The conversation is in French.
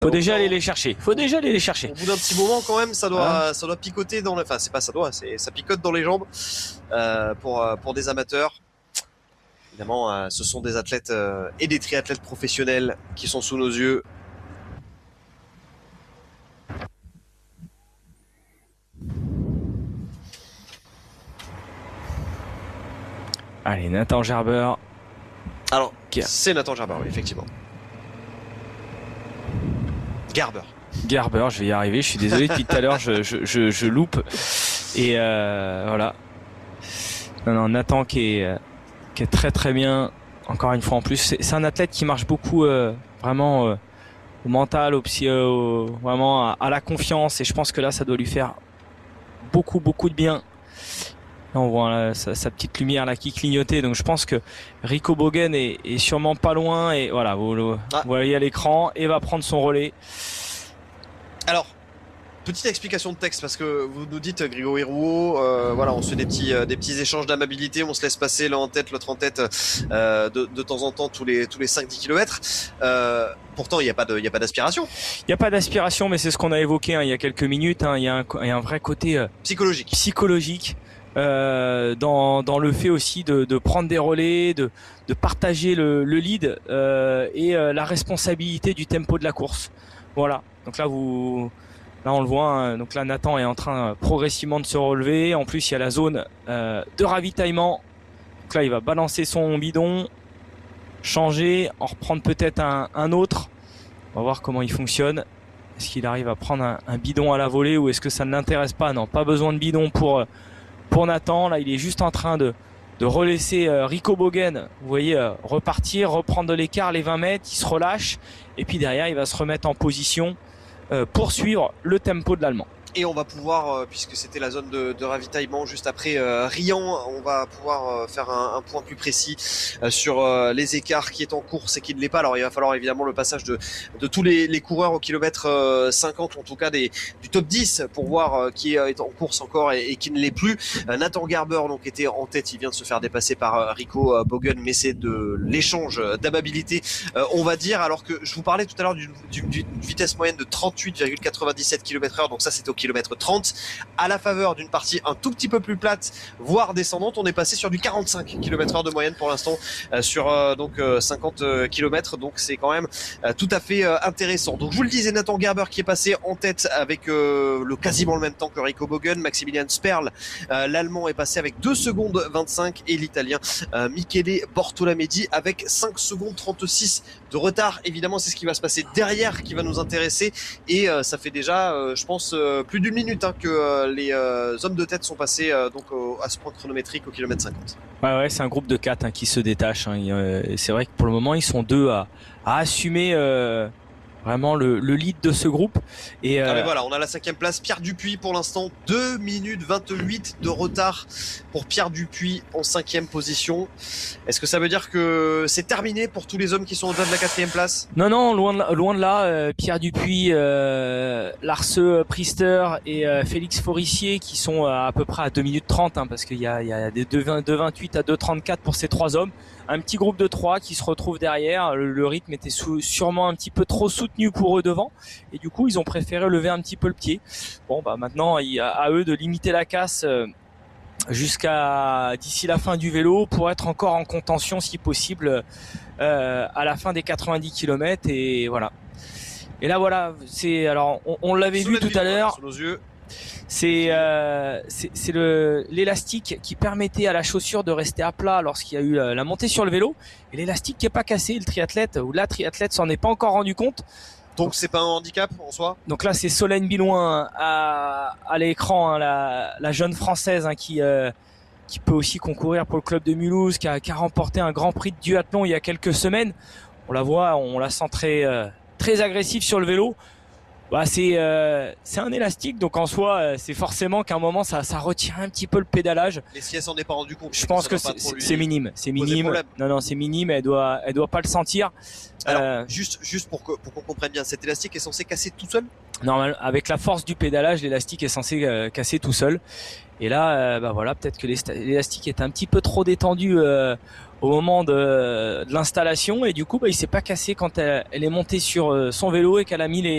Faut déjà aller les chercher. Faut déjà aller les chercher. Au bout d'un petit moment, quand même, ça doit picoter dans enfin, c'est pas ça doit, ça picote dans les jambes, pour des amateurs. Évidemment, ce sont des athlètes, et des triathlètes professionnels qui sont sous nos yeux. Allez, Nathan Gerber. Alors, c'est Nathan Gerber, oui, effectivement. Gerber, je vais y arriver. Je suis désolé, depuis tout à l'heure, je loupe. Et voilà. Non, Nathan qui est très très bien. Encore une fois en plus, c'est un athlète qui marche beaucoup, vraiment au mental, au psy, vraiment à la confiance. Et je pense que là, ça doit lui faire beaucoup de bien. Là, on voit là, sa petite lumière là qui clignotait. Donc je pense que Rico Bogen est sûrement pas loin. Et voilà, vous voyez à l'écran et va prendre son relais. Alors, petite explication de texte, parce que vous nous dites Grégory Rouault, voilà, on se fait des petits échanges d'amabilité, on se laisse passer l'un en tête, l'autre en tête, de temps en temps tous les 5-10 km. Pourtant, il n'y a pas d'aspiration. Il n'y a pas d'aspiration, mais c'est ce qu'on a évoqué il y a quelques minutes. Il y a un vrai côté psychologique. Dans le fait aussi de prendre des relais, de partager le lead et la responsabilité du tempo de la course. Voilà. Donc là on le voit. Donc là Nathan est en train progressivement de se relever. En plus il y a la zone de ravitaillement. Donc là il va balancer son bidon, changer, en reprendre peut-être un autre. On va voir comment il fonctionne. Est-ce qu'il arrive à prendre un bidon à la volée ou est-ce que ça ne l'intéresse pas? Non, pas besoin de bidon pour Nathan. Là il est juste en train de relaisser Rico Bogen, vous voyez, repartir, reprendre de l'écart les 20 mètres, il se relâche et puis derrière il va se remettre en position pour suivre le tempo de l'Allemand. Et on va pouvoir, puisque c'était la zone de ravitaillement juste après Riant, on va pouvoir faire un point plus précis sur les écarts qui est en course et qui ne l'est pas. Alors il va falloir évidemment le passage de tous les coureurs au kilomètre 50, en tout cas du top 10, pour voir qui est en course encore et qui ne l'est plus. Nathan Gerber donc était en tête, il vient de se faire dépasser par Rico Bogen, mais c'est de l'échange d'amabilité, on va dire, alors que je vous parlais tout à l'heure d'une vitesse moyenne de 38,97 km/h, donc ça c'était au kilomètre 30, à la faveur d'une partie un tout petit peu plus plate, voire descendante, on est passé sur du 45 km/h de moyenne pour l'instant sur 50 km, donc c'est quand même tout à fait intéressant. Donc je vous le disais, Nathan Gerber qui est passé en tête avec quasiment le même temps que Rico Bogen. Maximilian Sperl, l'allemand, est passé avec 2 secondes 25 et l'italien Michele Bortolamedi avec 5 secondes 36 de retard. Évidemment, c'est ce qui va se passer derrière qui va nous intéresser, et ça fait déjà je pense plus d'une minute que les hommes de tête sont passés à ce point chronométrique au kilomètre 50. Ouais, c'est un groupe de 4 qui se détache. C'est vrai que pour le moment ils sont 2 à assumer vraiment le lead de ce groupe. Et mais voilà, on a la 5e place, Pierre Dupuis pour l'instant, 2 minutes 28 de retard pour Pierre Dupuis en 5e position. Est-ce que ça veut dire que c'est terminé pour tous les hommes qui sont au-delà de la 4e place? Non, loin de là. Pierre Dupuis, Lars Priester et Félix Forissier qui sont à peu près à 2 minutes 30, parce qu'il y a des 2,28 à 2,34 pour ces 3 hommes. Un petit groupe de 3 qui se retrouvent derrière. Le rythme était sûrement un petit peu trop soutenu pour eux devant, et du coup ils ont préféré lever un petit peu le pied. Bon maintenant à eux de limiter la casse jusqu'à d'ici la fin du vélo pour être encore en contention si possible à la fin des 90 km. Et voilà. Et là voilà, on l'avait vu tout à l'heure. Sous nos yeux. C'est l'élastique qui permettait à la chaussure de rester à plat lorsqu'il y a eu la montée sur le vélo, et l'élastique qui est pas cassé. Le triathlète ou la triathlète s'en est pas encore rendu compte. Donc c'est pas un handicap en soi. Donc là c'est Solène Bilouin à l'écran, la jeune française qui peut aussi concourir pour le club de Mulhouse, qui a remporté un grand prix de duathlon il y a quelques semaines. On la voit, on la sent très agressive sur le vélo. C'est un élastique, donc en soi c'est forcément qu'à un moment ça retire un petit peu le pédalage. Et si elle s'en est pas rendu compte, je pense que c'est minime. Non, c'est minime. Elle doit pas le sentir. Alors juste pour qu'on comprenne bien, cet élastique est censé casser tout seul? Normal, avec la force du pédalage, l'élastique est censé casser tout seul. Et là, bah voilà, peut-être que l'élastique est un petit peu trop détendu au moment de l'installation, et du coup, bah, il s'est pas cassé quand elle est montée sur son vélo et qu'elle a mis